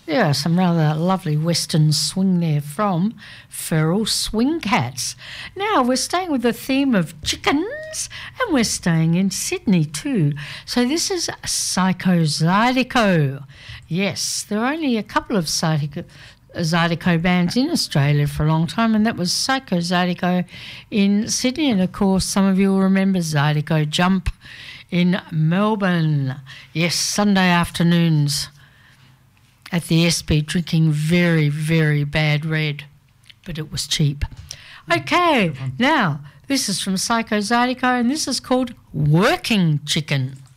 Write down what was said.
Yeah, some rather lovely western swing there from Feral Swing Cats. Now, we're staying with the theme of chickens, and we're staying in Sydney too. So this is Psycho Zydeco. Yes, there are only a couple of Zydeco bands in Australia for a long time, and that was Psycho Zydeco in Sydney, and of course some of you will remember Zydeco Jump in Melbourne. Yes, Sunday afternoons at the SB drinking very, very bad red, but it was cheap. Okay, now this is from Psycho Zydeco, and this is called Working Chicken.